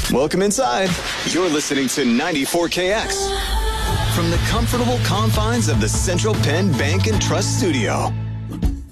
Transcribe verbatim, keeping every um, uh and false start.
Welcome inside. You're listening to ninety-four K X from the comfortable confines of the Central Penn Bank and Trust Studio.